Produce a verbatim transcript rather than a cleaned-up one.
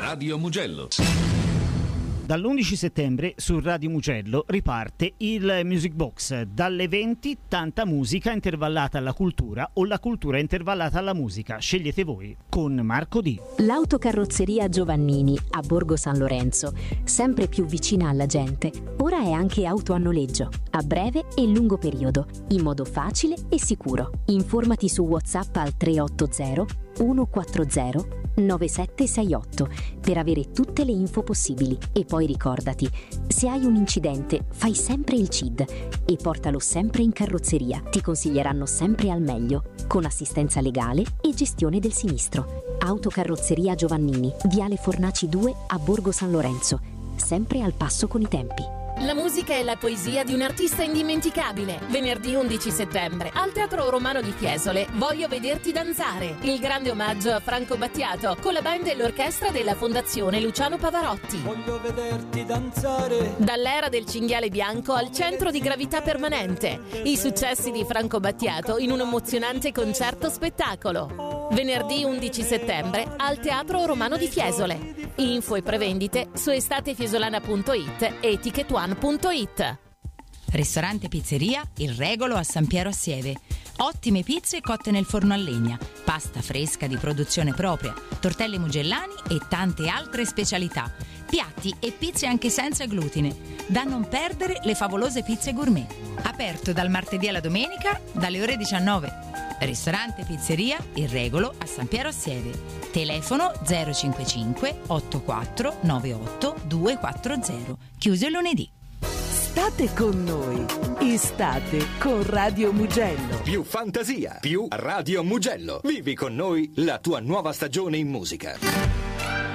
Radio Mugello. Dall'undici settembre su Radio Mugello riparte il Music Box. Dalle venti tanta musica intervallata alla cultura o la cultura intervallata alla musica. Scegliete voi, con Marco D. L'autocarrozzeria Giovannini a Borgo San Lorenzo, sempre più vicina alla gente, ora è anche auto a noleggio, a breve e lungo periodo, in modo facile e sicuro. Informati su WhatsApp al tre otto zero uno quattro zero nove sette sei otto per avere tutte le info possibili. E poi ricordati, se hai un incidente fai sempre il C I D e portalo sempre in carrozzeria. Ti consiglieranno sempre al meglio, con assistenza legale e gestione del sinistro. Autocarrozzeria Giovannini, Viale Fornaci due a Borgo San Lorenzo, sempre al passo con i tempi. La musica e la poesia di un artista indimenticabile. Venerdì undici settembre al Teatro Romano di Fiesole, Voglio vederti danzare. Il grande omaggio a Franco Battiato con la band e l'orchestra della Fondazione Luciano Pavarotti. Voglio vederti danzare. Dall'era del cinghiale bianco al centro di gravità permanente. I successi di Franco Battiato in un emozionante concerto spettacolo. Venerdì undici settembre al Teatro Romano di Fiesole. Info e prevendite su estatefiesolana punto it e ticket one punto it. Ristorante Pizzeria Il Regolo a San Piero a Sieve. Ottime pizze cotte nel forno a legna, pasta fresca di produzione propria, tortelli mugellani e tante altre specialità. Piatti e pizze anche senza glutine. Da non perdere le favolose pizze gourmet. Aperto dal martedì alla domenica dalle ore diciannove. Ristorante Pizzeria Il Regolo a San Piero a Sieve. Telefono zero cinquantacinque ottantaquattro novantotto duecentoquaranta. Chiuso il lunedì. State con noi. Estate con Radio Mugello. Più fantasia, più Radio Mugello. Vivi con noi la tua nuova stagione in musica.